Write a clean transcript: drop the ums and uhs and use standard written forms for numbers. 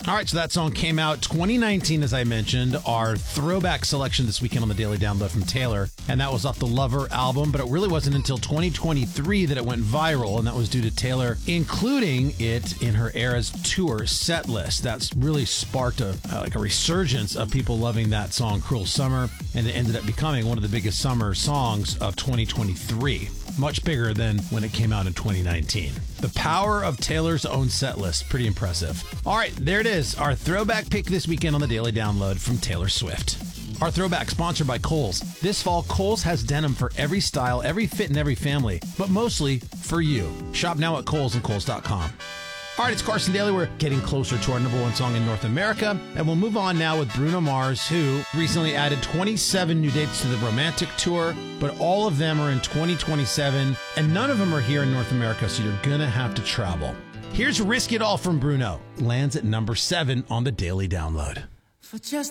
All right, so that song came out 2019, as I mentioned, our throwback selection this weekend on the Daily Download from Taylor, and that was off the Lover album, but it really wasn't until 2023 that it went viral, and that was due to Taylor including it in her Eras tour set list. That's really sparked a resurgence of people loving that song, Cruel Summer, and it ended up becoming one of the biggest summer songs of 2023. Much bigger than when it came out in 2019. The power of Taylor's own set list. Pretty impressive. All right, there it is. Our throwback pick this weekend on the Daily Download from Taylor Swift. Our throwback sponsored by Kohl's. This fall, Kohl's has denim for every style, every fit, and every family, but mostly for you. Shop now at Kohl's and Kohl's.com. All right, it's Carson Daly. We're getting closer to our number one song in North America, and we'll move on now with Bruno Mars, who recently added 27 new dates to the Romantic Tour, but all of them are in 2027, and none of them are here in North America, so you're going to have to travel. Here's Risk It All from Bruno. Lands at number 7 on the Daily Download. For just